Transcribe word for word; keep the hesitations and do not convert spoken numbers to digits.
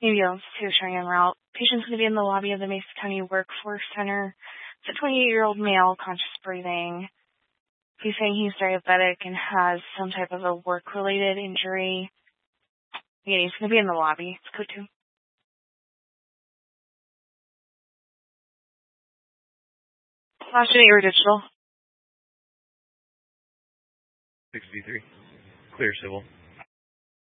Maybe I'll see the showing en route. Patient's going to be in the lobby of the Mesa County Workforce Center. It's a twenty-eight-year-old male, conscious breathing. He's saying he's diabetic and has some type of a work-related injury. Again, he's going to be in the lobby. It's code two. Flash eight or digital. six V three. Clear civil.